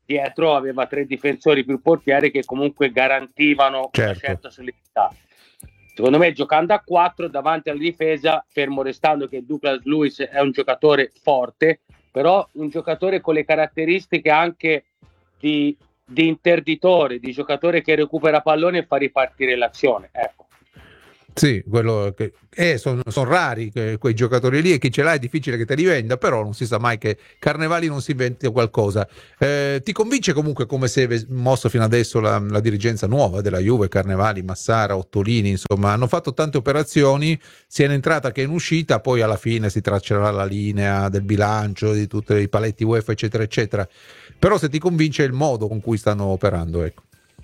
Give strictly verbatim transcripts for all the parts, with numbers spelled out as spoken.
dietro aveva tre difensori più portiere che comunque garantivano certo. una certa solidità. Secondo me, giocando a quattro davanti alla difesa, fermo restando che Douglas Luiz è un giocatore forte, però un giocatore con le caratteristiche anche di, di interditore, di giocatore che recupera pallone e fa ripartire l'azione, ecco. Sì, quello che eh, sono son rari que, quei giocatori lì, e chi ce l'ha è difficile che te li venda, però non si sa mai che Carnevali non si inventi qualcosa. Eh, ti convince comunque come si è mosso fino adesso la, la dirigenza nuova della Juve, Carnevali, Massara, Ottolini, insomma, hanno fatto tante operazioni, sia in entrata che in uscita, poi alla fine si traccerà la linea del bilancio, di tutti i paletti UEFA, eccetera, eccetera. Però se ti convince il modo con cui stanno operando, ecco.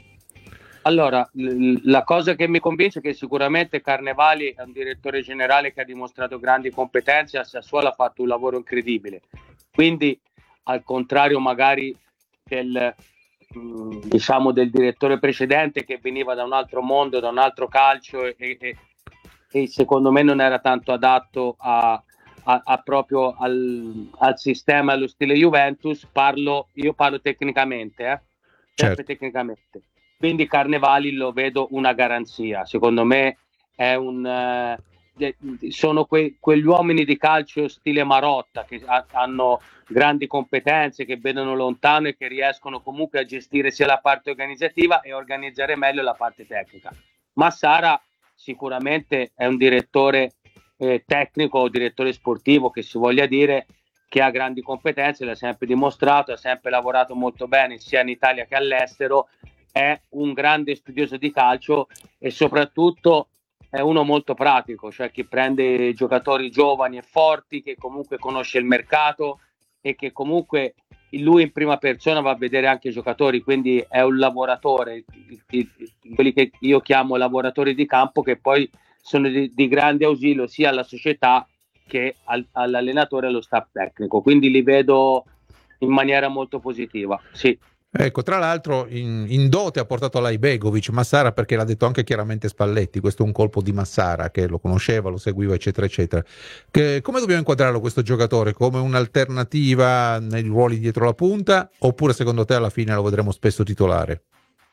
Allora, l- la cosa che mi convince è che sicuramente Carnevali è un direttore generale che ha dimostrato grandi competenze, a Sassuolo ha fatto un lavoro incredibile, quindi al contrario magari del, mh, diciamo del direttore precedente che veniva da un altro mondo, da un altro calcio e, e, e secondo me non era tanto adatto a, a, a proprio al, al sistema, allo stile Juventus, parlo, io parlo tecnicamente, eh? sempre certo. tecnicamente. Quindi Carnevali lo vedo una garanzia, secondo me è un, eh, sono que, quegli uomini di calcio stile Marotta che ha, hanno grandi competenze, che vedono lontano e che riescono comunque a gestire sia la parte organizzativa e organizzare meglio la parte tecnica. Massara sicuramente è un direttore eh, tecnico o direttore sportivo che si voglia dire, che ha grandi competenze, l'ha sempre dimostrato, ha sempre lavorato molto bene sia in Italia che all'estero, è un grande studioso di calcio e soprattutto è uno molto pratico, cioè che prende giocatori giovani e forti, che comunque conosce il mercato e che comunque lui in prima persona va a vedere anche i giocatori, quindi è un lavoratore, quelli che io chiamo lavoratori di campo, che poi sono di, di grande ausilio sia alla società che al, all'allenatore e allo staff tecnico, quindi li vedo in maniera molto positiva, sì. Ecco, tra l'altro in, in dote ha portato l'Aibegovic Massara, perché l'ha detto anche chiaramente Spalletti, questo è un colpo di Massara, che lo conosceva, lo seguiva, eccetera, eccetera. Che, come dobbiamo inquadrarlo questo giocatore? Come un'alternativa nei ruoli dietro la punta, oppure secondo te alla fine lo vedremo spesso titolare?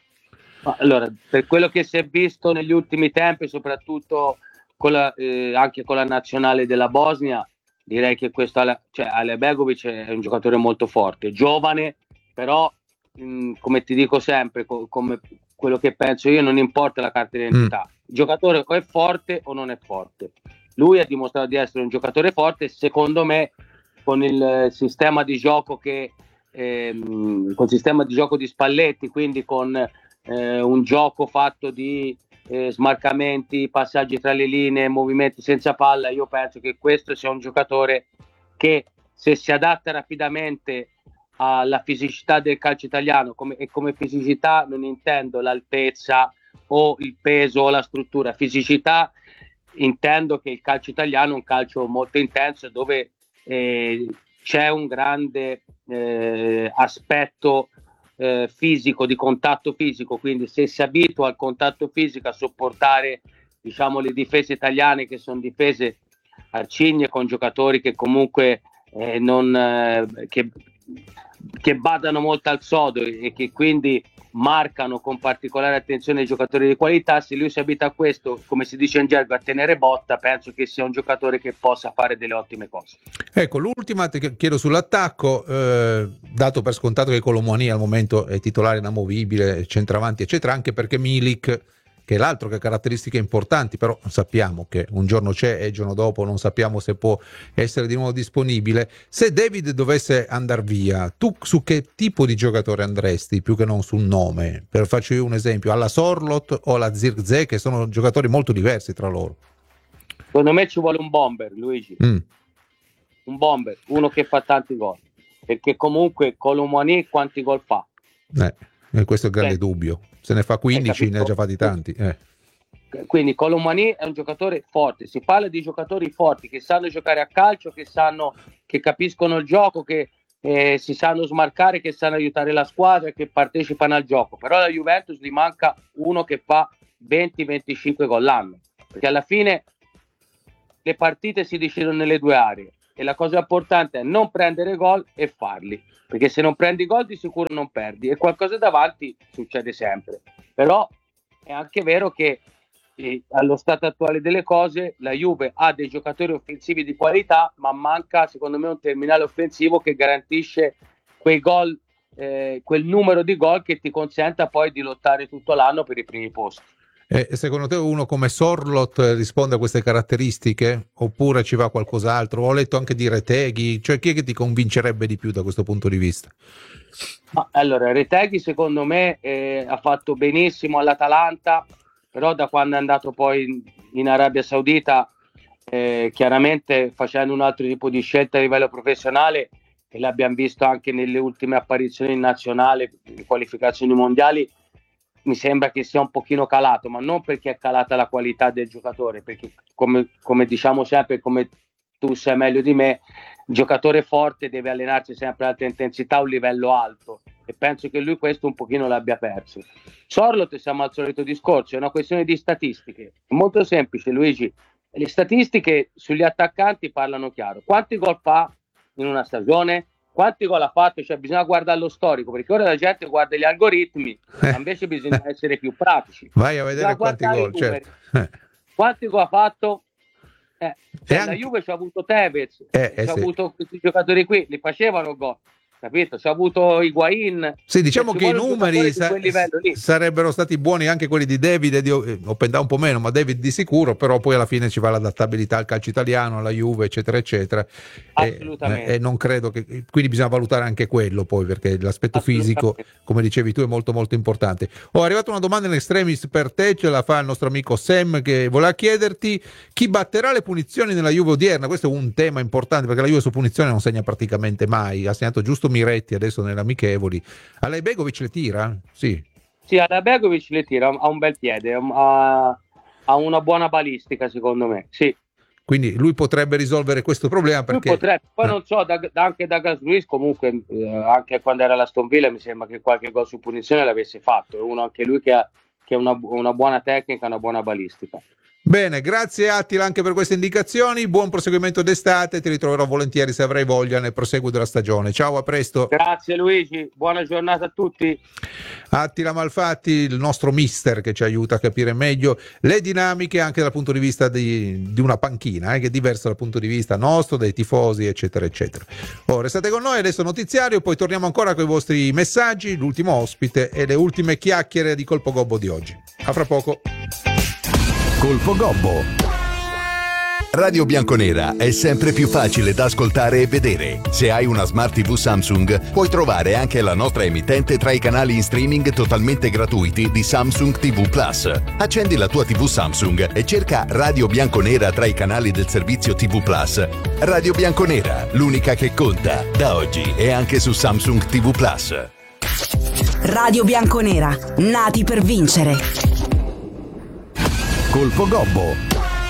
Allora, per quello che si è visto negli ultimi tempi, soprattutto con la, eh, anche con la nazionale della Bosnia, direi che questo, cioè, Alaibegovic è un giocatore molto forte, giovane, però mh, come ti dico sempre, co- come quello che penso io, non importa la carta d'identità, mm. il giocatore o è forte o non è forte. Lui ha dimostrato di essere un giocatore forte, secondo me con il sistema di gioco che ehm, con il sistema di gioco di Spalletti, quindi con eh, un gioco fatto di eh, smarcamenti, passaggi tra le linee, movimenti senza palla, io penso che questo sia un giocatore che se si adatta rapidamente alla fisicità del calcio italiano, come, e come fisicità non intendo l'altezza o il peso o la struttura, fisicità intendo che il calcio italiano è un calcio molto intenso dove eh, c'è un grande eh, aspetto eh, fisico, di contatto fisico, quindi se si abitua al contatto fisico, a sopportare diciamo le difese italiane, che sono difese arcigne con giocatori che comunque eh, non eh, che, che badano molto al sodo e che quindi marcano con particolare attenzione i giocatori di qualità, se lui si abita a questo, come si dice in gergo, a tenere botta, penso che sia un giocatore che possa fare delle ottime cose. Ecco, l'ultima ti chiedo sull'attacco, eh, dato per scontato che Colomani al momento è titolare inamovibile, centravanti eccetera, anche perché Milik, che è l'altro che ha caratteristiche importanti, però sappiamo che un giorno c'è e il giorno dopo non sappiamo se può essere di nuovo disponibile. Se David dovesse andare via, tu su che tipo di giocatore andresti, più che non su un nome? Per farci un esempio, alla Sorlot o alla Zirkzee, che sono giocatori molto diversi tra loro. Secondo me ci vuole un bomber, Luigi. Mm. Un bomber, uno che fa tanti gol. Perché comunque Colomani quanti gol fa? Eh, questo è il grande eh. dubbio. Se ne fa quindici, ne ha già fatti tanti. Eh. Quindi Colomani è un giocatore forte. Si parla di giocatori forti che sanno giocare a calcio, che sanno, che capiscono il gioco, che eh, si sanno smarcare, che sanno aiutare la squadra, che partecipano al gioco. Però alla Juventus gli manca uno che fa venti venticinque gol l'anno, perché alla fine le partite si decidono nelle due aree. e la cosa importante è non prendere gol e farli, perché se non prendi gol di sicuro non perdi, e qualcosa davanti succede sempre. Però è anche vero che eh, allo stato attuale delle cose la Juve ha dei giocatori offensivi di qualità, ma manca secondo me un terminale offensivo che garantisce quei gol, eh, quel numero di gol che ti consenta poi di lottare tutto l'anno per i primi posti. E secondo te uno come Sorloth risponde a queste caratteristiche oppure ci va qualcos'altro? Ho letto anche di Retegui, cioè chi è che ti convincerebbe di più da questo punto di vista? Allora, Retegui secondo me eh, ha fatto benissimo all'Atalanta, però da quando è andato poi in, in Arabia Saudita, eh, chiaramente facendo un altro tipo di scelta a livello professionale, e l'abbiamo visto anche nelle ultime apparizioni in nazionale, in qualificazioni mondiali, mi sembra che sia un pochino calato, ma non perché è calata la qualità del giocatore, perché come, come diciamo sempre, come tu sai meglio di me, il giocatore forte deve allenarsi sempre ad alta intensità a un livello alto, e penso che lui questo un pochino l'abbia perso. Sorloth, siamo al solito discorso, è una questione di statistiche, è molto semplice Luigi, le statistiche sugli attaccanti parlano chiaro. Quanti gol fa in una stagione? Quanti gol ha fatto? Cioè bisogna guardare lo storico, perché ora la gente guarda gli algoritmi, ma invece bisogna essere più pratici. Vai a vedere quanti gol, certo. Quanti gol ha fatto? Eh, cioè anche... La Juve ci ha avuto Tevez, eh, ci eh, ha sì. avuto questi giocatori qui, li facevano gol, capito? Ci ha avuto Higuain. Sì, diciamo che i numeri sa- sarebbero stati buoni anche quelli di David e di Openda un po' meno, ma David di sicuro, però poi alla fine ci va l'adattabilità al calcio italiano, alla Juve, eccetera, eccetera. Assolutamente. E, e non credo che, quindi bisogna valutare anche quello poi, perché l'aspetto fisico, come dicevi tu, è molto molto importante. Ho arrivato una domanda in extremis per te, ce la fa il nostro amico Sam, che voleva chiederti chi batterà le punizioni nella Juve odierna. Questo è un tema importante, perché la Juve su punizione non segna praticamente mai, ha segnato giusto Miretti adesso nelle amichevoli. Alejbegovic le tira? Sì. Sì, Alejbegovic le tira, ha un bel piede, ha, ha una buona balistica secondo me, sì. Quindi lui potrebbe risolvere questo problema, perché... Lui potrebbe, poi eh. non so, da, da, anche Douglas Luiz comunque, eh, anche quando era all'Aston Villa mi sembra che qualche gol su punizione l'avesse fatto, è uno anche lui che ha, che ha una, una buona tecnica, una buona balistica. Bene, grazie Attila anche per queste indicazioni, buon proseguimento d'estate, ti ritroverò volentieri se avrai voglia nel proseguo della stagione. Ciao, a presto. Grazie Luigi, buona giornata a tutti. Attila Malfatti, il nostro mister, che ci aiuta a capire meglio le dinamiche anche dal punto di vista di, di una panchina, eh, che è diversa dal punto di vista nostro, dei tifosi, eccetera, eccetera. Ora restate con noi, adesso notiziario, poi torniamo ancora con i vostri messaggi, l'ultimo ospite e le ultime chiacchiere di Colpo Gobbo di oggi. A fra poco. Colpo Gobbo. Radio Bianconera è sempre più facile da ascoltare e vedere. Se hai una Smart tivù Samsung, puoi trovare anche la nostra emittente tra i canali in streaming totalmente gratuiti di Samsung tivù Plus. Accendi la tua tivù Samsung e cerca Radio Bianconera tra i canali del servizio tivù Plus. Radio Bianconera, l'unica che conta, da oggi e anche su Samsung tivù Plus. Radio Bianconera, nati per vincere. Colpo Gobbo.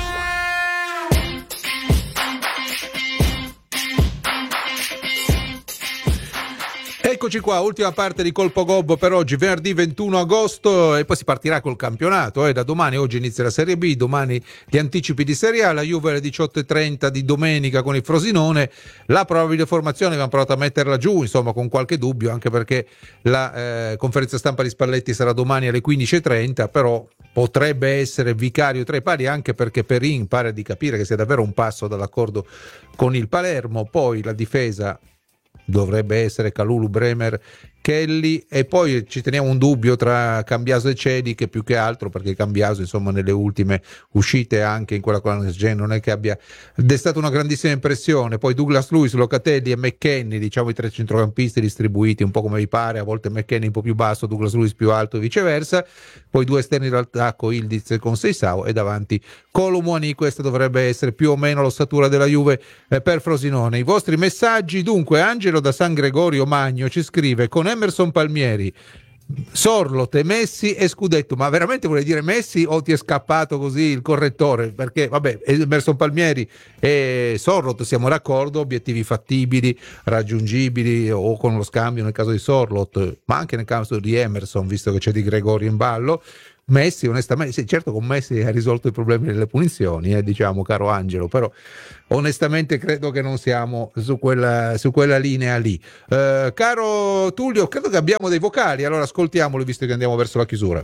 Eccoci qua, ultima parte di Colpo Gobbo per oggi, venerdì ventuno agosto, e poi si partirà col campionato, eh. Da domani, oggi inizia la Serie B, domani gli anticipi di Serie A, la Juve alle diciotto e trenta di domenica con il Frosinone, la probabile formazione abbiamo provato a metterla giù, insomma con qualche dubbio, anche perché la eh, conferenza stampa di Spalletti sarà domani alle quindici e trenta, però potrebbe essere vicario tra i pali, anche perché Perin pare di capire che sia davvero un passo dall'accordo con il Palermo. Poi la difesa dovrebbe essere Kalulu, Bremer, Kelly, e poi ci teniamo un dubbio tra Cambiaso e Cedi, che più che altro perché Cambiaso insomma nelle ultime uscite anche in quella con non è che abbia destato una grandissima impressione. Poi Douglas Luiz, Locatelli e McKennie, diciamo i tre centrocampisti distribuiti un po' come vi pare, a volte McKennie un po' più basso, Douglas Luiz più alto e viceversa, poi due esterni d'attacco, Ildiz con Seisao, e davanti Colomouani. Questa dovrebbe essere più o meno l'ossatura della Juve eh, per Frosinone. I vostri messaggi dunque. Angelo da San Gregorio Magno ci scrive: con Emerson Palmieri, Sorloth e Messi e scudetto. Ma veramente vuoi dire Messi o ti è scappato così il correttore? Perché vabbè, Emerson Palmieri e Sorloth siamo d'accordo, obiettivi fattibili, raggiungibili, o con lo scambio nel caso di Sorloth, ma anche nel caso di Emerson, visto che c'è Di Gregorio in ballo. Messi, onestamente, sì, certo con Messi ha risolto i problemi delle punizioni, eh, diciamo, caro Angelo, però onestamente credo che non siamo su quella, su quella linea lì. Eh, caro Tullio, credo che abbiamo dei vocali, allora ascoltiamoli visto che andiamo verso la chiusura.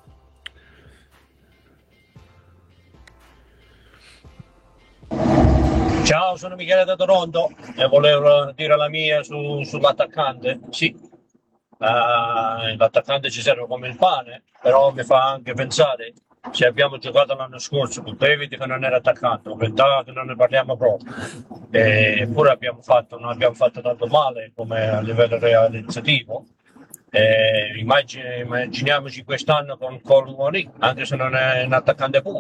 Ciao, sono Michele da Toronto e volevo dire la mia su, sull'attaccante. Sì, uh, l'attaccante ci serve come il pane, però mi fa anche pensare, se abbiamo giocato l'anno scorso con David che non era attaccante, con Bentà che non ne parliamo proprio, eppure abbiamo fatto, non abbiamo fatto tanto male come a livello realizzativo. Eh, immagine, immaginiamoci quest'anno con Colomoni, anche se non è un attaccante puro.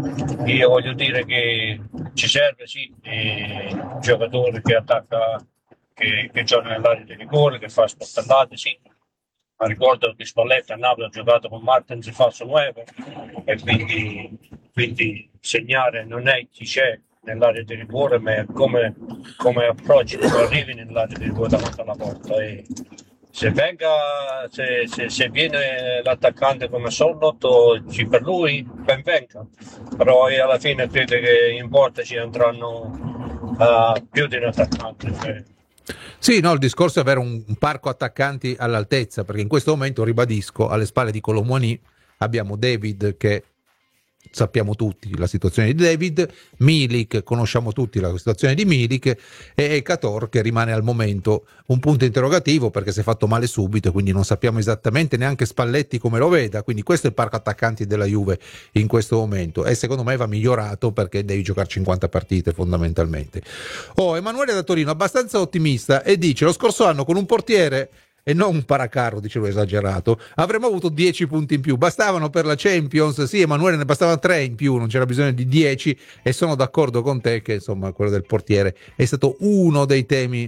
Io voglio dire che ci serve sì un giocatore che attacca, che, che gioca nell'area di rigore, che fa sportellate, sì. Ma ricordo che Spalletti a Napoli ha giocato con Martens e falso nove e quindi, quindi segnare non è chi c'è nell'area di rigore, ma è come, come approcci, come arrivi nell'area di rigore davanti alla porta. E, Se, venga, se, se, se viene l'attaccante come Sollot, ci per lui, ben venga. Però alla fine credo che in porta ci andranno uh, più di un attaccante. Cioè. Sì, no, il discorso è avere un, un parco attaccanti all'altezza, perché in questo momento, ribadisco, alle spalle di Colomboani abbiamo David che sappiamo tutti la situazione di David, Milik, conosciamo tutti la situazione di Milik, e Cator che rimane al momento un punto interrogativo perché si è fatto male subito, quindi non sappiamo esattamente neanche Spalletti come lo veda, quindi questo è il parco attaccanti della Juve in questo momento e secondo me va migliorato perché devi giocare cinquanta partite fondamentalmente. Oh, Emanuele da Torino abbastanza ottimista e dice: lo scorso anno con un portiere e non un paracarro, dicevo esagerato, avremmo avuto dieci punti in più, bastavano per la Champions. Sì, Emanuele, ne bastavano tre in più, non c'era bisogno di dieci, e sono d'accordo con te che insomma quello del portiere è stato uno dei temi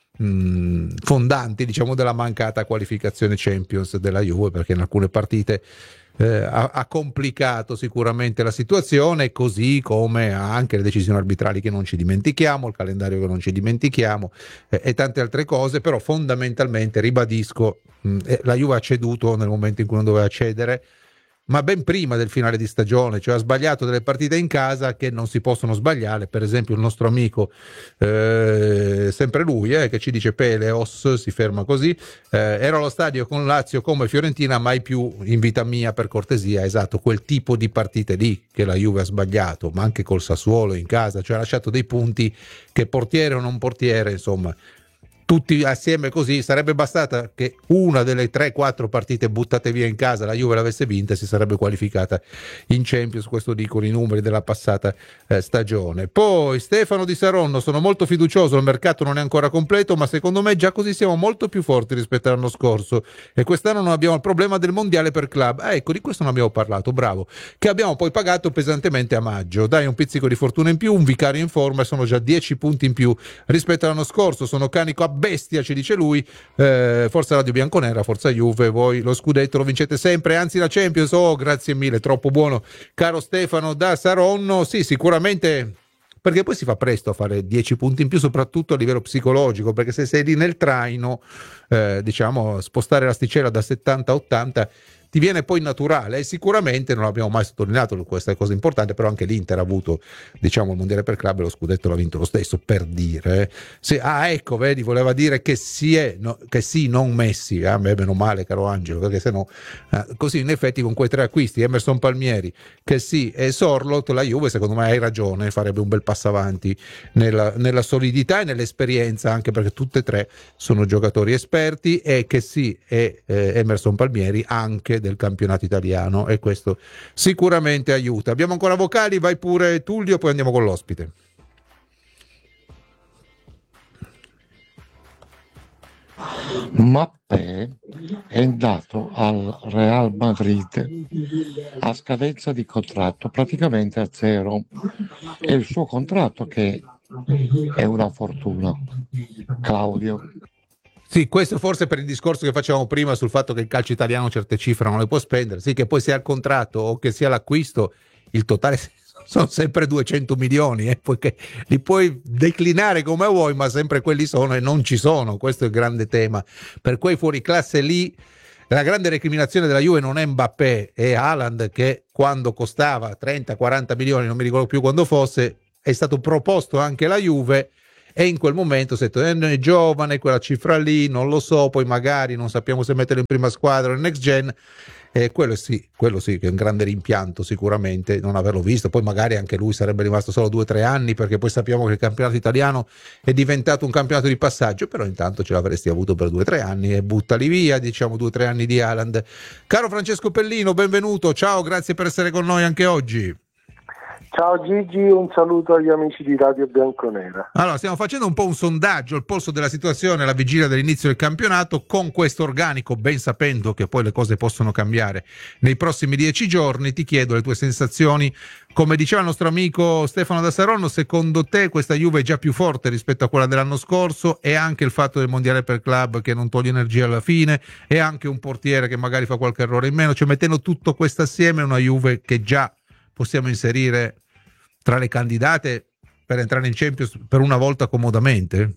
mh, fondanti, diciamo, della mancata qualificazione Champions della Juve, perché in alcune partite Eh, ha, ha complicato sicuramente la situazione, così come anche le decisioni arbitrali che non ci dimentichiamo, il calendario che non ci dimentichiamo eh, e tante altre cose. Però fondamentalmente ribadisco, mh, eh, la Juve ha ceduto nel momento in cui non doveva cedere, ma ben prima del finale di stagione, cioè ha sbagliato delle partite in casa che non si possono sbagliare. Per esempio il nostro amico, eh, sempre lui, eh, che ci dice Peleos, si ferma così, eh, ero allo stadio con Lazio come Fiorentina, mai più in vita mia, per cortesia. Esatto, quel tipo di partite lì che la Juve ha sbagliato, ma anche col Sassuolo in casa, cioè ha lasciato dei punti che portiere o non portiere, insomma, tutti assieme così, sarebbe bastata che una delle tre quattro partite buttate via in casa la Juve l'avesse vinta e si sarebbe qualificata in Champions. Questo dicono i numeri della passata eh, stagione. Poi Stefano di Saronno: sono molto fiducioso, il mercato non è ancora completo, ma secondo me già così siamo molto più forti rispetto all'anno scorso e quest'anno non abbiamo il problema del mondiale per club. Ah, ecco, di questo non abbiamo parlato, bravo, che abbiamo poi pagato pesantemente a maggio. Dai un pizzico di fortuna in più, un vicario in forma e sono già dieci punti in più rispetto all'anno scorso. Sono canico a bestia, ci dice lui. eh, forza Radio Bianconera, forza Juve, voi lo scudetto lo vincete sempre, anzi la Champions. Oh, grazie mille, troppo buono, caro Stefano da Saronno. Sì, sicuramente, perché poi si fa presto a fare dieci punti in più, soprattutto a livello psicologico, perché se sei lì nel traino, eh, diciamo, spostare l'asticella da settanta a ottanta ti viene poi naturale. E sicuramente, non abbiamo mai sottolineato questa cosa importante, però anche l'Inter ha avuto, diciamo, il mondiale per club e lo scudetto l'ha vinto lo stesso, per dire. Se, ah, ecco, vedi, voleva dire che sì, è, no, che sì, non Messi, a me meno male, caro Angelo, perché sennò eh, così in effetti con quei tre acquisti, Emerson Palmieri, che sì, e Sorloth, la Juve, secondo me hai ragione, farebbe un bel passo avanti nella, nella solidità e nell'esperienza, anche perché tutte e tre sono giocatori esperti, e che sì, e eh, Emerson Palmieri anche del campionato italiano, e questo sicuramente aiuta. Abbiamo ancora vocali, vai pure Tullio, poi andiamo con l'ospite. Mappé è andato al Real Madrid a scadenza di contratto, praticamente a zero, e il suo contratto che è una fortuna. Claudio. Sì, questo forse per il discorso che facevamo prima sul fatto che il calcio italiano certe cifre non le può spendere. Sì, che poi sia il contratto o che sia l'acquisto, il totale sono sempre duecento milioni, eh, poiché li puoi declinare come vuoi, ma sempre quelli sono e non ci sono. Questo è il grande tema. Per quei fuoriclasse lì, la grande recriminazione della Juve non è Mbappé, è Haaland, che quando costava trenta quaranta milioni, non mi ricordo più quando fosse, è stato proposto anche alla Juve, e in quel momento si è detto eh, è giovane, quella cifra lì, non lo so, poi magari non sappiamo se metterlo in prima squadra o in next gen. Eh, quello sì, quello sì che è un grande rimpianto sicuramente non averlo visto. Poi magari anche lui sarebbe rimasto solo due o tre anni, perché poi sappiamo che il campionato italiano è diventato un campionato di passaggio, però intanto ce l'avresti avuto per due o tre anni e buttali via, diciamo due o tre anni di Haaland. Caro Francesco Pellino, benvenuto, ciao, grazie per essere con noi anche oggi. Ciao Gigi, un saluto agli amici di Radio Bianconera. Allora, stiamo facendo un po' un sondaggio, il polso della situazione alla vigilia dell'inizio del campionato, con questo organico, ben sapendo che poi le cose possono cambiare nei prossimi dieci giorni. Ti chiedo le tue sensazioni. Come diceva il nostro amico Stefano da Saronno, secondo te questa Juve è già più forte rispetto a quella dell'anno scorso, e anche il fatto del mondiale per club che non toglie energia alla fine, e anche un portiere che magari fa qualche errore in meno, cioè mettendo tutto questo assieme una Juve che già possiamo inserire tra le candidate per entrare in Champions per una volta comodamente?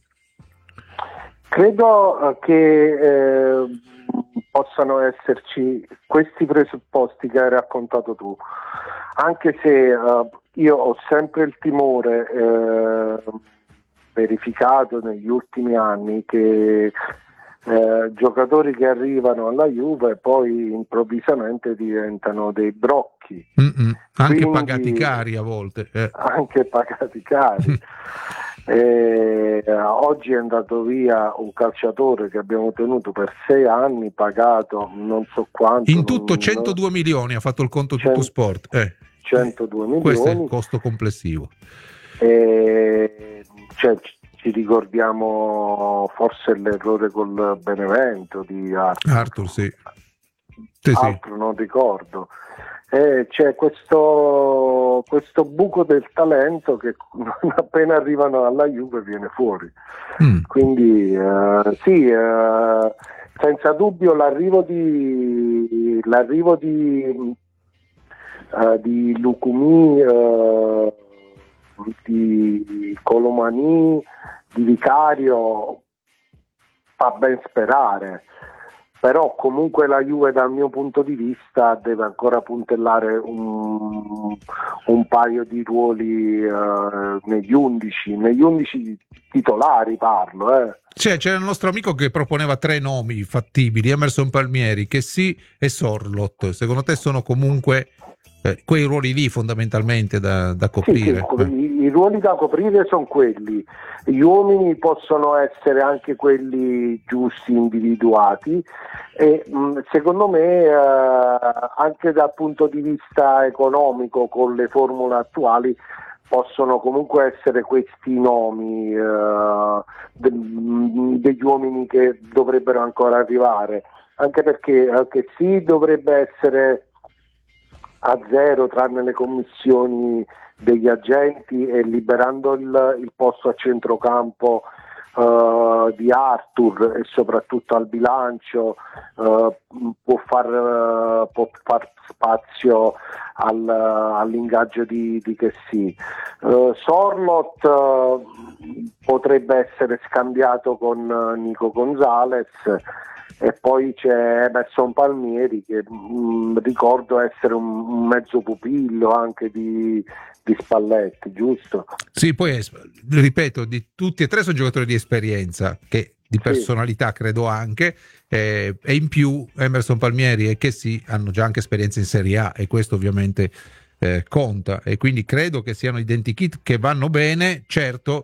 Credo che eh, possano esserci questi presupposti che hai raccontato tu, anche se eh, io ho sempre il timore eh, verificato negli ultimi anni che Eh, giocatori che arrivano alla Juve poi improvvisamente diventano dei brocchi. Mm-mm. Anche Quindi, pagati cari a volte. Eh. Anche pagati cari. eh, oggi è andato via un calciatore che abbiamo tenuto per sei anni, pagato non so quanto. In tutto non, centodue milioni, ha fatto il conto cento, tutto sport. Eh. centodue milioni. Questo è il costo complessivo. Eh, cioè, ci ricordiamo forse l'errore col Benevento di Arthur, Arthur sì. Sì, altro sì. non ricordo. Eh, c'è questo, questo buco del talento che appena arrivano alla Juve viene fuori. Mm. Quindi eh, sì, eh, senza dubbio l'arrivo di l'arrivo di, eh, di Lucumí, eh, di Colomani, di Vicario fa ben sperare, però comunque la Juve dal mio punto di vista deve ancora puntellare un, un paio di ruoli uh, negli undici negli undici titolari parlo eh. Cioè, c'era il nostro amico che proponeva tre nomi fattibili, Emerson Palmieri, Kessie e Sorloth. Secondo te sono comunque Eh, quei ruoli lì fondamentalmente da, da coprire? Sì, sì, i, i ruoli da coprire sono quelli. Gli uomini possono essere anche quelli giusti, individuati, e mh, secondo me eh, anche dal punto di vista economico, con le formule attuali, possono comunque essere questi nomi eh, de, degli uomini che dovrebbero ancora arrivare, anche perché anche sì dovrebbe essere a zero tranne le commissioni degli agenti, e liberando il, il posto a centrocampo uh, di Arthur e soprattutto al bilancio uh, può far, uh, può far spazio al, uh, all'ingaggio di, di Kessie. Uh, Sorloth uh, potrebbe essere scambiato con uh, Nico Gonzalez. E poi c'è Emerson Palmieri che mh, ricordo essere un, un mezzo pupillo anche di, di Spalletti, giusto? Sì, poi ripeto, di tutti e tre sono giocatori di esperienza, che di personalità sì. Credo anche, eh, e in più Emerson Palmieri e Kessie hanno già anche esperienza in Serie A, e questo ovviamente eh, conta, e quindi credo che siano identikit che vanno bene. Certo,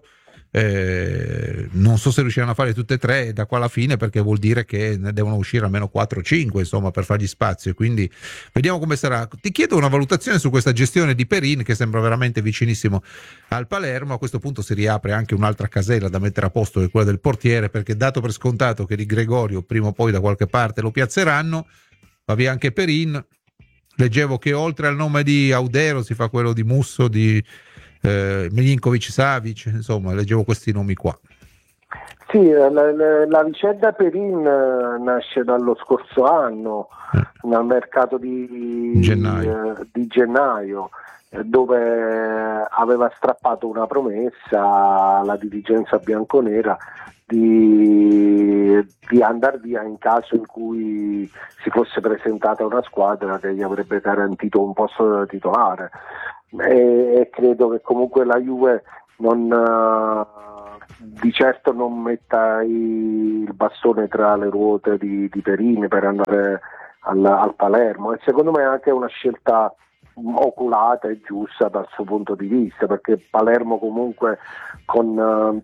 Eh, non so se riusciranno a fare tutte e tre da qua alla fine, perché vuol dire che ne devono uscire almeno quattro o cinque insomma per fargli spazio, quindi vediamo come sarà. Ti chiedo una valutazione su questa gestione di Perin, che sembra veramente vicinissimo al Palermo. A questo punto si riapre anche un'altra casella da mettere a posto, che è quella del portiere, perché dato per scontato che Di Gregorio prima o poi da qualche parte lo piazzeranno, va via anche Perin. Leggevo che oltre al nome di Audero si fa quello di Musso, di Eh, Milinkovic, Savic, insomma leggevo questi nomi qua. Sì, la, la, la vicenda Perin nasce dallo scorso anno, eh. nel mercato di gennaio, eh, di gennaio eh, dove aveva strappato una promessa alla dirigenza bianconera di, di andare via in caso in cui si fosse presentata una squadra che gli avrebbe garantito un posto da titolare, e, e credo che comunque la Juve non di certo non metta il bastone tra le ruote di, di Perin per andare al, al Palermo, e secondo me è anche una scelta oculata e giusta dal suo punto di vista, perché Palermo comunque con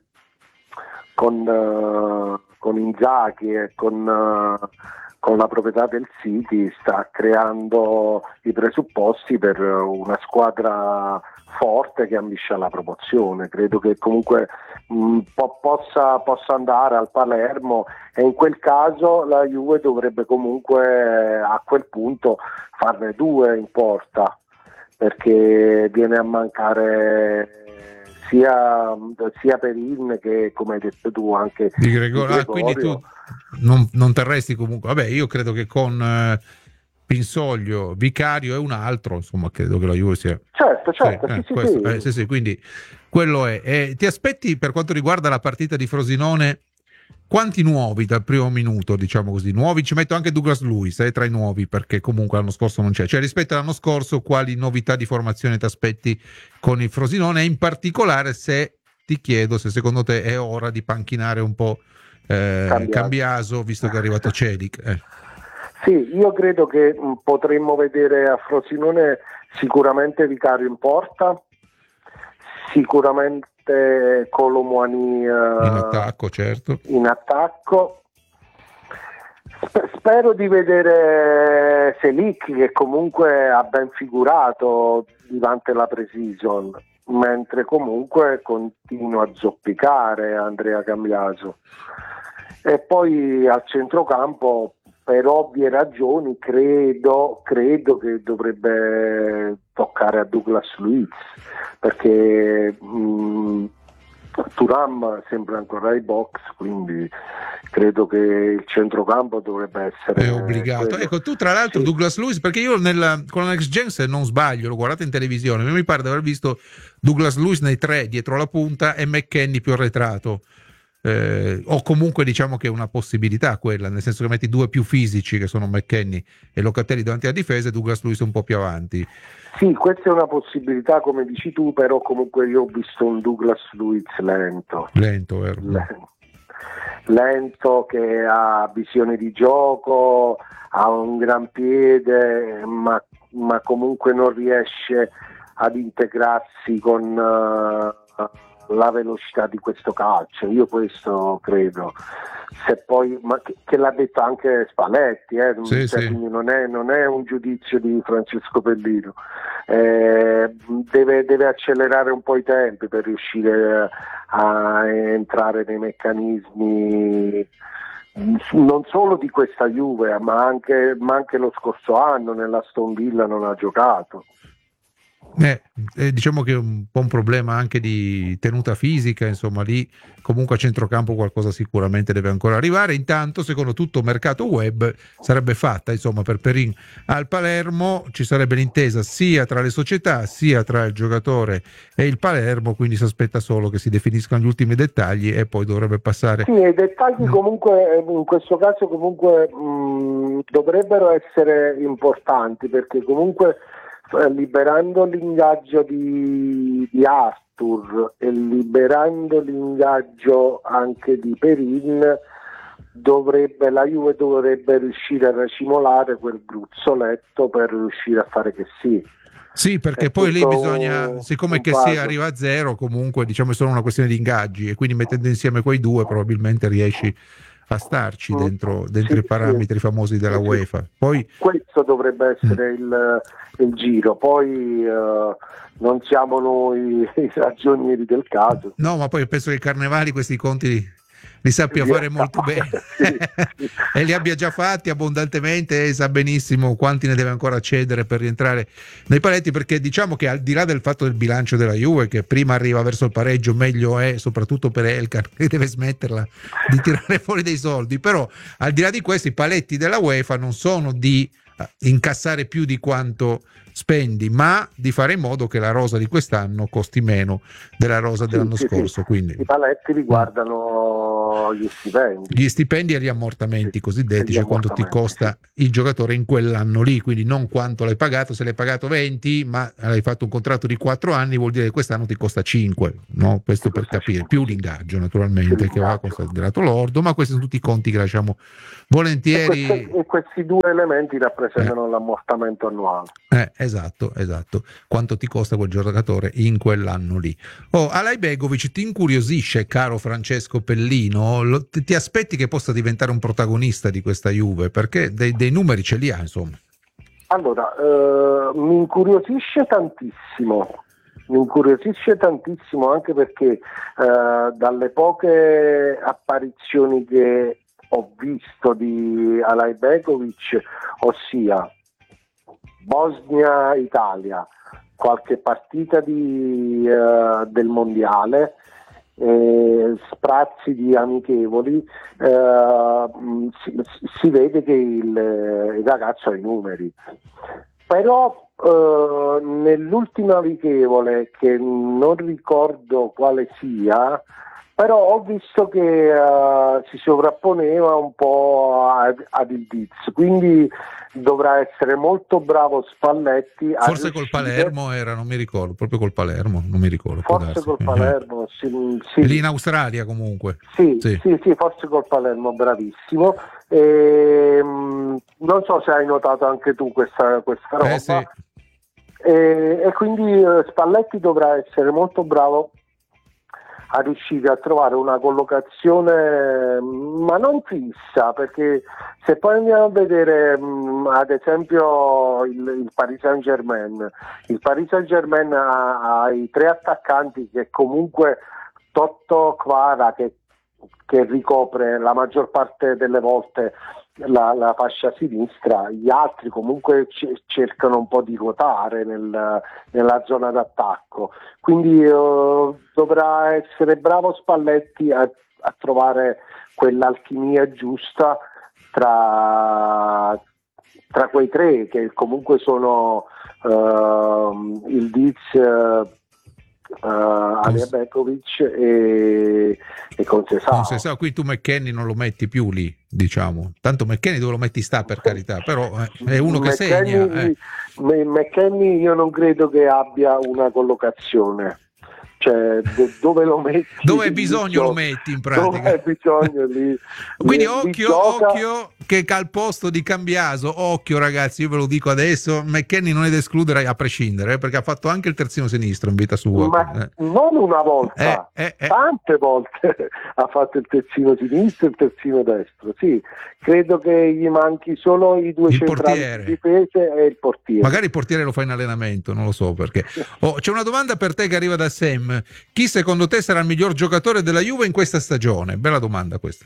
con, con Inzaghi e con, con la proprietà del City sta creando i presupposti per una squadra forte che ambisce alla promozione. Credo che comunque mh, po- possa, possa andare al Palermo, e in quel caso la Juve dovrebbe comunque a quel punto farne due in porta, perché viene a mancare sia, sia Perin che, come hai detto tu, anche di Gregorio. Ah, quindi tu non, non terresti comunque. Vabbè, io credo che con eh, Pinsoglio, Vicario e un altro, insomma, credo che la Juve sia. Certo, certo, sì, sì, eh, sì, questo, sì. Eh, sì, sì, quindi quello è. Eh, ti aspetti, per quanto riguarda la partita di Frosinone, quanti nuovi dal primo minuto, diciamo così? Nuovi, ci metto anche Douglas Luiz eh, tra i nuovi, perché comunque l'anno scorso non c'è. Cioè, rispetto all'anno scorso, quali novità di formazione ti aspetti con il Frosinone? E in particolare, se ti chiedo se secondo te è ora di panchinare un po' eh, Cambiaso. Cambiaso, visto che è arrivato Celic. Eh. Sì, io credo che mh, potremmo vedere a Frosinone sicuramente Vicario in porta, sicuramente Colomouani eh, In attacco, certo. in attacco. Sp- spero di vedere Selic, che comunque ha ben figurato durante la pre-season, mentre comunque continua a zoppicare Andrea Cambiaso. E poi al centrocampo, per ovvie ragioni, credo, credo che dovrebbe toccare a Douglas Luiz, perché mh, Thuram sembra ancora ai box, quindi credo che il centrocampo dovrebbe essere è obbligato. quello. Ecco, tu tra l'altro Sì. Douglas Luiz, perché io nel, con la Next Gen, se non sbaglio, l'ho guardato in televisione, mi pare di aver visto Douglas Luiz nei tre dietro la punta e McKennie più arretrato. Eh, o comunque diciamo che è una possibilità quella, nel senso che metti due più fisici che sono McKennie e Locatelli davanti alla difesa e Douglas Luiz un po' più avanti. Sì, questa è una possibilità, come dici tu, però comunque io ho visto un Douglas Luiz lento. Lento, vero? Lento. Lento, che ha visione di gioco, ha un gran piede, ma, ma comunque non riesce ad integrarsi con uh, la velocità di questo calcio. Io questo credo. Se poi, ma che, che l'ha detto anche Spalletti, eh? Sì, Cioè, sì. quindi non è, non è un giudizio di Francesco Pellino. Eh, deve, deve accelerare un po' i tempi per riuscire a entrare nei meccanismi non solo di questa Juve, ma anche, ma anche lo scorso anno nella Aston Villa non ha giocato. Eh, eh, diciamo che è un po' un problema anche di tenuta fisica, insomma, lì comunque a centrocampo qualcosa sicuramente deve ancora arrivare. Intanto, secondo tutto mercato web sarebbe fatta, insomma, per Perin al Palermo ci sarebbe l'intesa sia tra le società sia tra il giocatore e il Palermo, quindi si aspetta solo che si definiscano gli ultimi dettagli e poi dovrebbe passare. Sì, i dettagli comunque in questo caso comunque mh, dovrebbero essere importanti, perché comunque liberando l'ingaggio di, di Arthur e liberando l'ingaggio anche di Perin, dovrebbe, la Juve dovrebbe riuscire a racimolare quel gruzzoletto per riuscire a fare che sì. Sì, perché È poi lì tutto bisogna, siccome un che puzzle. si arriva a zero, comunque diciamo è solo una questione di ingaggi, e quindi mettendo insieme quei due probabilmente riesci a starci dentro, dentro Sì, i parametri sì. famosi della Sì, sì. UEFA. Poi Questo dovrebbe essere il, il giro, poi eh, non siamo noi i ragionieri del caso. no, ma poi penso che Carnevali questi conti li sappia Sì, fare molto bene sì, sì. e li abbia già fatti abbondantemente e sa benissimo quanti ne deve ancora cedere per rientrare nei paletti, perché diciamo che al di là del fatto del bilancio della Juve, che prima arriva verso il pareggio meglio è, soprattutto per Elkan che deve smetterla di tirare fuori dei soldi, però al di là di questo i paletti della UEFA non sono di incassare più di quanto spendi, ma di fare in modo che la rosa di quest'anno costi meno della rosa Sì, dell'anno sì, scorso. sì. Quindi I paletti riguardano sono gli stipendi. Gli stipendi e gli ammortamenti cosiddetti, Gli cioè quanto ti ammortamenti, costa il giocatore in quell'anno lì, quindi non quanto l'hai pagato. Se l'hai pagato venti, ma hai fatto un contratto di quattro anni, vuol dire che quest'anno ti costa cinque, no? Questo Ti per costa capire, cinque, più sì. l'ingaggio naturalmente, Più che va l'ingaggio. considerato lordo, ma questi sono tutti i conti che lasciamo E, volentieri. queste- e questi due elementi rappresentano l'ammortamento annuale. Eh, esatto, esatto. Quanto ti costa quel giocatore in quell'anno lì? Oh, Alajbegovic ti incuriosisce, caro Francesco Pellino? Lo- ti, ti aspetti che possa diventare un protagonista di questa Juve? Perché dei, dei numeri ce li ha, insomma. Allora, eh, mi incuriosisce tantissimo, mi incuriosisce tantissimo anche perché eh, dalle poche apparizioni che ho visto di Alajbegovic, ossia Bosnia-Italia, qualche partita di, eh, del mondiale, eh, sprazzi di amichevoli, eh, si, si vede che il, il ragazzo ha i numeri. Però eh, nell'ultima amichevole, che non ricordo quale sia, però ho visto che uh, si sovrapponeva un po' ad, ad il Diz, quindi dovrà essere molto bravo Spalletti a Forse col riuscire- Palermo era, non mi ricordo, proprio col Palermo, non mi ricordo. può forse darsi. col Eh. Palermo, sì, sì. Lì in Australia comunque. Sì, Sì. sì, sì, forse col Palermo, bravissimo. Ehm, non so se hai notato anche tu questa, questa roba. Eh, sì. E, e quindi eh, Spalletti dovrà essere molto bravo a riuscire a trovare una collocazione, ma non fissa, perché se poi andiamo a vedere mh, ad esempio il, il Paris Saint-Germain, il Paris Saint-Germain ha, ha i tre attaccanti che comunque Totto Kvara che, che ricopre la maggior parte delle volte la, la fascia sinistra, gli altri comunque c- cercano un po' di ruotare nel, nella zona d'attacco, quindi eh, dovrà essere bravo Spalletti a, a trovare quell'alchimia giusta tra, tra quei tre che comunque sono uh, il Diz, uh, Alajbegovic e, e Conceição. Conceição, qui tu McKennie non lo metti più lì, diciamo. Tanto McKennie dove lo metti sta, per carità, però eh, è uno che segna. Eh. McKennie io non credo che abbia una collocazione, cioè do- dove lo metti? Dove hai bisogno gioca. lo metti in pratica. Dove hai bisogno lì, Quindi lì- lì occhio, gioca. occhio che al posto di Cambiaso, occhio ragazzi, io ve lo dico adesso, McKennie non è da escludere a prescindere, eh, perché ha fatto anche il terzino sinistro in vita sua. Ma eh. non una volta, Eh, eh, eh. tante volte ha fatto il terzino sinistro e il terzino destro. Sì, credo che gli manchi solo i due Il centrali portiere. di difesa e il portiere. Magari il portiere lo fa in allenamento, non lo so perché. Oh, c'è una domanda per te che arriva da Sam. Chi secondo te sarà il miglior giocatore della Juve in questa stagione? Bella domanda questa.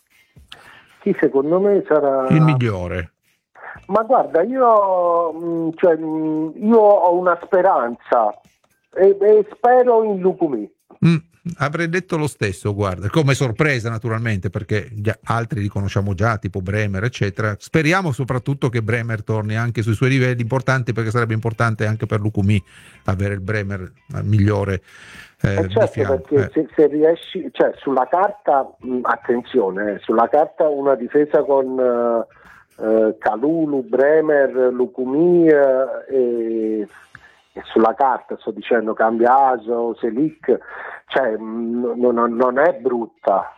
Chi secondo me sarà Il migliore. Ma guarda, io, mh, cioè, mh, io ho una speranza e, e spero in Lukumi. Mm, avrei detto lo stesso, guarda, come sorpresa naturalmente, perché gli altri li conosciamo già, tipo Bremer, eccetera. Speriamo soprattutto che Bremer torni anche sui suoi livelli importanti, perché sarebbe importante anche per Lukumi avere il Bremer migliore. Eh, Eh di certo, fianco. perché Eh. se, se riesci, cioè sulla carta, mh, attenzione, eh, sulla carta una difesa con eh, eh, Kalulu, Bremer, Lukumi eh, e, e sulla carta sto dicendo Cambiaso, Selic, cioè mh, non, non è brutta.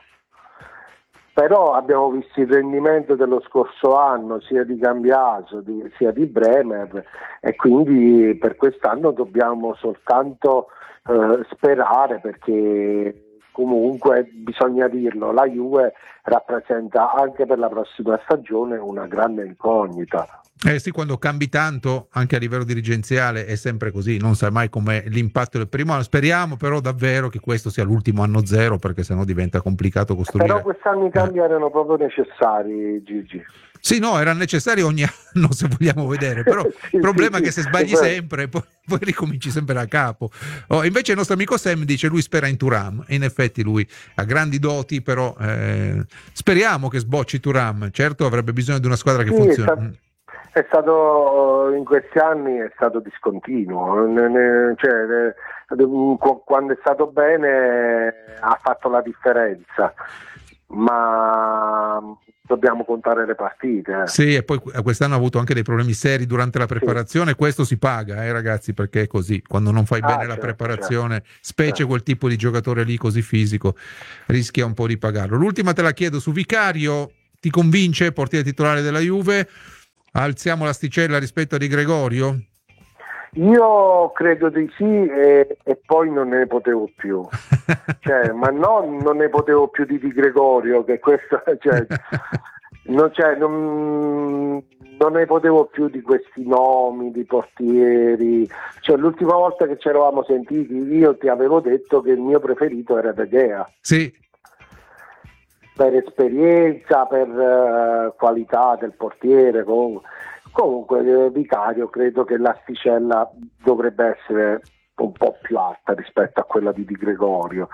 Però abbiamo visto il rendimento dello scorso anno sia di Cambiaso di, sia di Bremer e quindi per quest'anno dobbiamo soltanto eh, sperare, perché comunque bisogna dirlo, la Juve rappresenta anche per la prossima stagione una grande incognita. Eh sì, quando cambi tanto anche a livello dirigenziale è sempre così, non sai mai com'è l'impatto del primo anno. Speriamo però davvero che questo sia l'ultimo anno zero, perché sennò diventa complicato costruire. Però quest'anno i cambi eh. erano proprio necessari, Gigi. Sì, no, era necessario ogni anno se vogliamo vedere, però Sì, il problema sì, è che se sì, sbagli è vero. sempre poi, poi ricominci sempre da capo. Oh, invece il nostro amico Sam dice lui spera in Thuram, e in effetti lui ha grandi doti, però eh, speriamo che sbocci Thuram. Certo avrebbe bisogno di una squadra che Sì, funzioni. È, sta- è stato in questi anni è stato discontinuo, ne- ne- cioè, ne- qu- quando è stato bene ha fatto la differenza. ma dobbiamo contare le partite. Eh. Sì, e poi quest'anno ha avuto anche dei problemi seri durante la preparazione, sì. Questo si paga, eh, ragazzi, perché è così, quando non fai Ah, bene certo, la preparazione, certo, specie certo. quel tipo di giocatore lì così fisico, rischia un po' di pagarlo. L'ultima te la chiedo su Vicario, ti convince, portiere titolare della Juve? Alziamo l'asticella rispetto a Di Gregorio? Io credo di sì e, e poi non ne potevo più, cioè, ma no, non ne potevo più di Di Gregorio, che questo, cioè, non, cioè, non, non ne potevo più di questi nomi di portieri, cioè, l'ultima volta che ci eravamo sentiti io ti avevo detto che il mio preferito era De Gea. Sì. Per esperienza, per uh, qualità del portiere, comunque. Comunque eh, Vicario credo che l'asticella dovrebbe essere un po' più alta rispetto a quella di Di Gregorio.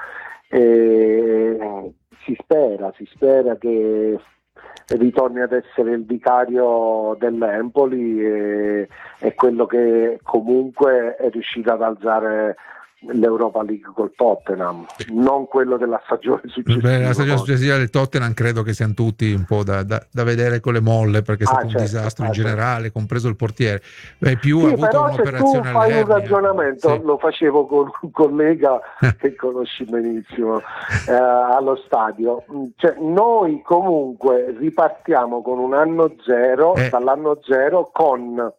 E si spera, si spera che ritorni ad essere il vicario dell'Empoli e, e quello che comunque è riuscito ad alzare l'Europa League col Tottenham, non quello della stagione successiva. Beh, la stagione successiva del Tottenham credo che siano tutti un po' da, da, da vedere con le molle, perché è stato ah, un certo, disastro ah, in generale, certo. Compreso il portiere. Beh, più sì, ha avuto però un'operazione se tu fai un all'ernia. ragionamento, Sì. Lo facevo con un collega che conosci benissimo eh, allo stadio, cioè, noi comunque ripartiamo con un anno zero, eh. dall'anno zero con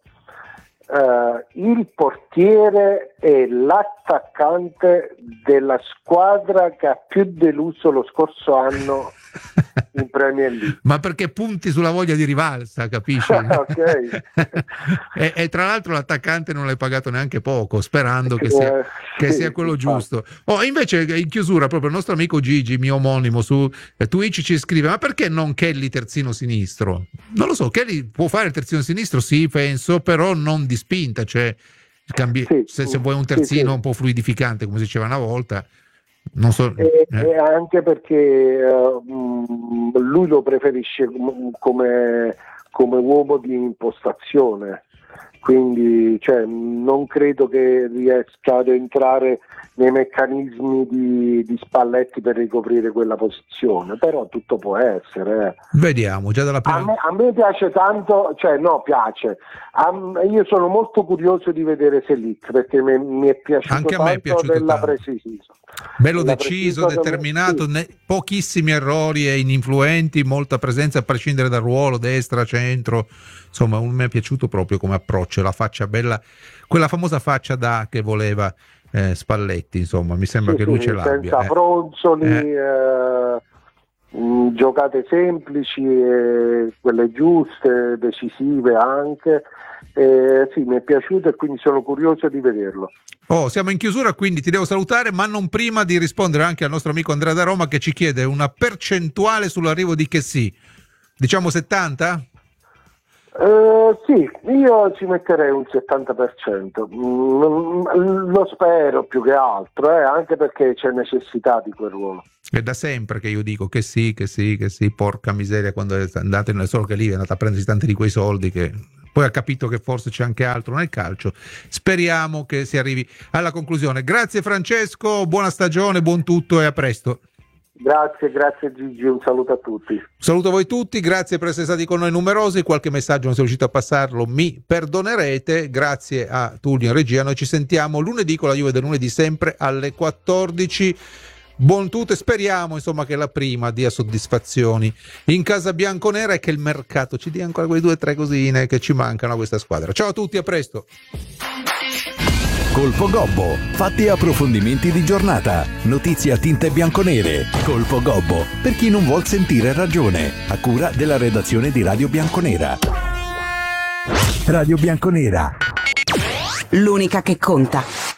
Uh, il portiere e l'attaccante della squadra che ha più deluso lo scorso anno in Premier League. Ma perché punti sulla voglia di rivalsa, capisci? Ok. e, e tra l'altro l'attaccante non l'hai pagato neanche poco, sperando che sia, eh, che sì, sia quello infatti. giusto. Oh, invece in chiusura proprio il nostro amico Gigi, mio omonimo su Twitch, ci scrive: ma perché non Kelly terzino sinistro? Non lo so, Kelly può fare il terzino sinistro, sì, penso, però non di spinta, cioè cambi- sì, se, se vuoi un terzino sì, sì. un po' fluidificante, come si diceva una volta. Non so, e, eh. e anche perché uh, lui lo preferisce come, come uomo di impostazione, quindi cioè, non credo che riesca ad entrare nei meccanismi di, di Spalletti per ricoprire quella posizione, però tutto può essere. Eh. Vediamo, già dalla prima... A me, a me piace tanto, cioè no, piace. A, io sono molto curioso di vedere Selic perché mi, mi è piaciuto Anche a tanto me è piaciuto della tanto. Preciso. Bello della deciso, Preciso, determinato, sì. ne, pochissimi errori e ininfluenti, molta presenza a prescindere dal ruolo, destra, centro, insomma un, mi è piaciuto proprio come approccio, la faccia bella, quella famosa faccia da che voleva eh, Spalletti, insomma mi sembra sì, che lui sì, ce l'abbia. Senza eh. fronzoli, Eh. Eh, mh, giocate semplici, eh, quelle giuste, decisive anche. Eh, sì, mi è piaciuto e quindi sono curioso di vederlo. Oh, siamo in chiusura, quindi ti devo salutare, ma non prima di rispondere anche al nostro amico Andrea da Roma che ci chiede una percentuale sull'arrivo di Chessy. Diciamo settanta? Uh, sì, io ci metterei un settanta per cento, mm, lo spero più che altro, eh, anche perché c'è necessità di quel ruolo. È da sempre che io dico che sì, che sì, che sì, porca miseria, quando è andato nel solo che lì è andato a prendersi tanti di quei soldi che poi ha capito che forse c'è anche altro nel calcio. Speriamo che si arrivi alla conclusione. Grazie Francesco, buona stagione, buon tutto e a presto. Grazie, grazie Gigi, un saluto a tutti. Saluto a voi tutti, grazie per essere stati con noi numerosi, qualche messaggio non sono riuscito a passarlo, mi perdonerete, grazie a Tullio in regia, noi ci sentiamo lunedì con la Juve del lunedì sempre alle quattordici, buon tutto e speriamo insomma che la prima dia soddisfazioni in casa bianconera e che il mercato ci dia ancora quelle due o tre cosine che ci mancano a questa squadra. Ciao a tutti, a presto. Colpo Gobbo, fatti e approfondimenti di giornata, notizie a tinte bianconere. Colpo Gobbo, per chi non vuol sentire ragione, a cura della redazione di Radio Bianconera. Radio Bianconera. L'unica che conta.